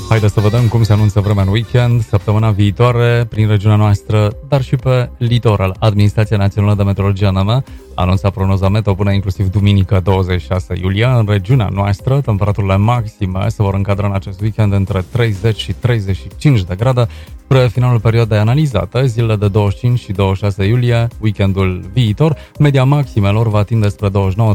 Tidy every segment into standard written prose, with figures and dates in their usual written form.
Haideți să vedem cum se anunță vremea în weekend, săptămâna viitoare, prin regiunea noastră, dar și pe litoral. Administrația Națională de Meteorologie ANM anunța prognoza meteo până inclusiv duminică 26 iulie. În regiunea noastră, temperaturile maxime se vor încadra în acest weekend între 30 și 35 de grade. Spre finalul perioadei analizate, zilele de 25 și 26 iulie, weekendul viitor, media maximelor va tinde spre 29-32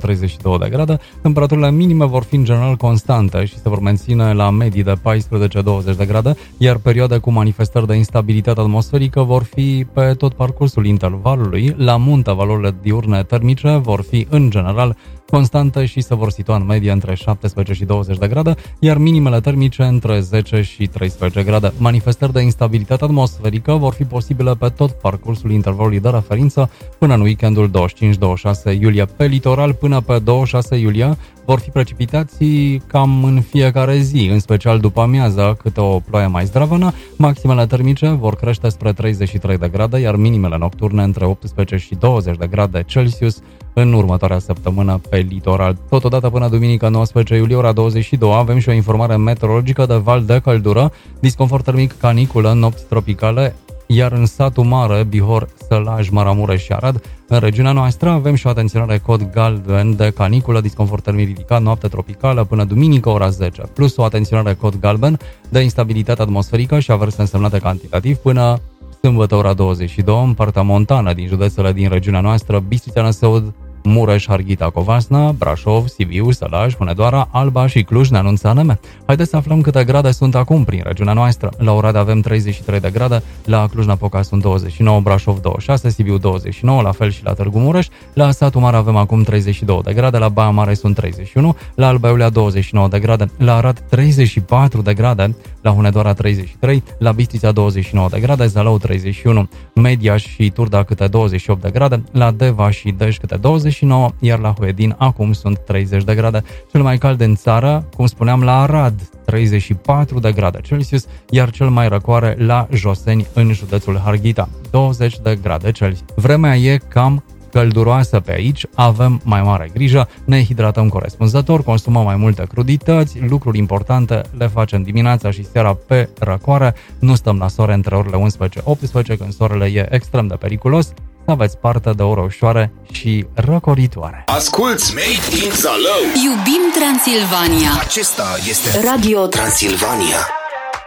de grade. Temperaturile minime vor fi în general constante și se vor menține la medii de 14-20 de grade, iar perioade cu manifestări de instabilitate atmosferică vor fi pe tot parcursul intervalului. La munte, valorile diurne termice vor fi în general constante și se vor situa în medie între 17 și 20 de grade, iar minimele termice între 10 și 13 grade. Manifestări de instabilitate atmosferică vor fi posibile pe tot parcursul intervalului de referință până în weekendul 25-26 iulie. Pe litoral, până pe 26 iulie, vor fi precipitații cam în fiecare zi, în special după amiază, câte o ploaie mai zdravănă. Maximele termice vor crește spre 33 de grade, iar minimele nocturne între 18 și 20 de grade Celsius în următoarea săptămână pe litoral. Totodată până duminică 19 iulie, ora 22, avem și o informare meteorologică de val de căldură, disconfort termic, caniculă, nopți tropicale, iar în satul mare, Bihor, Sălaj, Maramureș și Arad, în regiunea noastră, avem și o atenționare cod galben de caniculă, disconfort termic ridicat, noapte tropicală până duminică ora 10, plus o atenționare cod galben de instabilitate atmosferică și averse însemnate cantitativ până sâmbătă ora 22, în partea montană din județele din regiunea noastră, Bistrița, Năsăud, Mureș, Harghita, Covasna, Brașov, Sibiu, Sălaj, Hunedoara, Alba și Cluj, ne anunță ANM. Haideți să aflăm câte grade sunt acum prin regiunea noastră. La Oradea avem 33 de grade, la Cluj-Napoca sunt 29, Brașov 26, Sibiu 29, la fel și la Târgu Mureș. La Satul Mare avem acum 32 de grade, la Baia Mare sunt 31, la Alba Iulia 29 de grade, la Arad 34 de grade, la Hunedoara 33, la Bistrița 29 de grade, Zalău 31, Mediaș și Turda câte 28 de grade, la Deva și Dej câte 29, iar la Huedin acum sunt 30 de grade. Cel mai cald în țară, cum spuneam, la Arad 34 de grade Celsius, iar cel mai răcoare la Joseni în județul Harghita 20 de grade Celsius. Vremea e cam călduroasă pe aici, avem mai mare grijă, ne hidratăm corespunzător, consumăm mai multe crudități, lucruri importante le facem dimineața și seara pe răcoare, nu stăm la soare între orele 11-18 când soarele e extrem de periculos, să aveți parte de ore ușoare și răcoritoare. Asculți Made in Zalău! Iubim Transilvania! Acesta este Radio Transilvania.